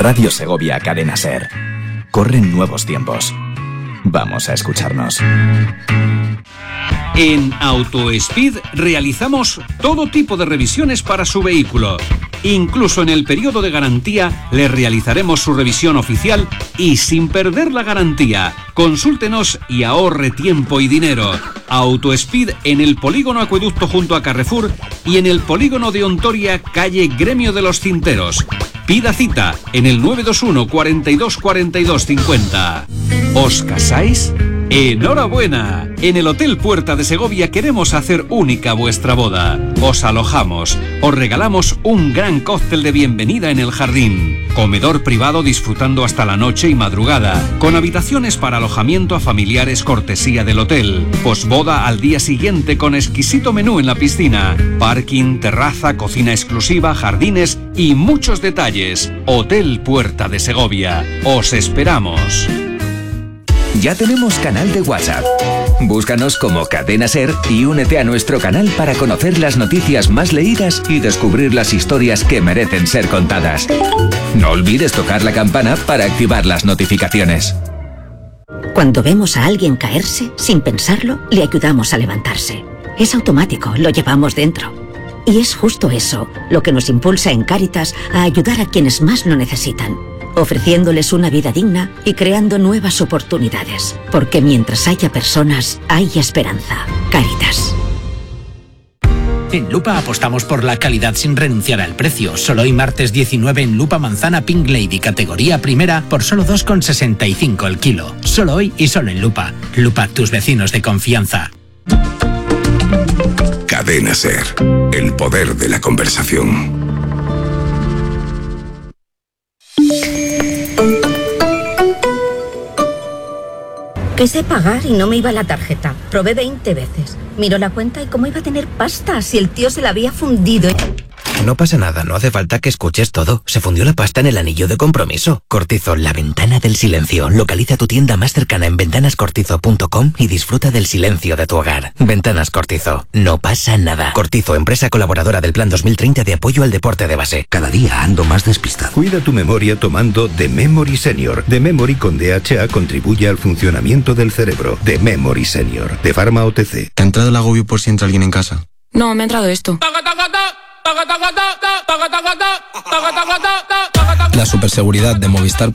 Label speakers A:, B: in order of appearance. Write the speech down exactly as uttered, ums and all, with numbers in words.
A: Radio Segovia Cadena Ser. Corren nuevos tiempos. Vamos a escucharnos.
B: En AutoSpeed realizamos todo tipo de revisiones para su vehículo. Incluso en el periodo de garantía le realizaremos su revisión oficial y sin perder la garantía. Consúltenos y ahorre tiempo y dinero. AutoSpeed en el polígono Acueducto junto a Carrefour y en el polígono de Ontoria, calle Gremio de los Cinteros. Pida cita en el nueve dos uno, cuarenta y dos, cuarenta y dos, cincuenta. ¿Os casáis? ¡Enhorabuena! En el Hotel Puerta de Segovia queremos hacer única vuestra boda. Os alojamos, os regalamos un gran cóctel de bienvenida en el jardín, comedor privado disfrutando hasta la noche y madrugada, con habitaciones para alojamiento a familiares cortesía del hotel, posboda al día siguiente con exquisito menú en la piscina, parking, terraza, cocina exclusiva, jardines y muchos detalles. Hotel Puerta de Segovia. Os esperamos.
C: Ya tenemos canal de WhatsApp. Búscanos como Cadena Ser y únete a nuestro canal para conocer las noticias más leídas y descubrir las historias que merecen ser contadas. No olvides tocar la campana para activar las notificaciones.
D: Cuando vemos a alguien caerse, sin pensarlo, le ayudamos a levantarse. Es automático, lo llevamos dentro. Y es justo eso lo que nos impulsa en Cáritas a ayudar a quienes más lo necesitan, ofreciéndoles una vida digna y creando nuevas oportunidades. Porque mientras haya personas, hay esperanza. Cáritas.
E: En Lupa apostamos por la calidad sin renunciar al precio. Solo hoy martes diecinueve en Lupa manzana Pink Lady categoría primera por solo dos con sesenta y cinco el kilo. Solo hoy y solo en Lupa. Lupa, tus vecinos de confianza.
F: Cadena Ser. El poder de la conversación.
G: Quise pagar y no me iba la tarjeta. Probé veinte veces. Miró la cuenta y cómo iba a tener pasta si el tío se la había fundido.
H: No pasa nada, no hace falta que escuches todo. Se fundió la pasta en el anillo de compromiso. Cortizo, la ventana del silencio. Localiza tu tienda más cercana en ventanas cortizo punto com y disfruta del silencio de tu hogar. Ventanas Cortizo. No pasa nada. Cortizo, empresa colaboradora del Plan dos mil treinta de apoyo al deporte de base.
I: Cada día ando más despistado. Cuida tu memoria tomando The Memory Senior. The Memory con D H A contribuye al funcionamiento del cerebro. The Memory Senior. De Pharma O T C.
J: ¿Te ha entrado el agobio por si entra alguien en casa?
K: No, me ha entrado esto.
J: La superseguridad de Movistar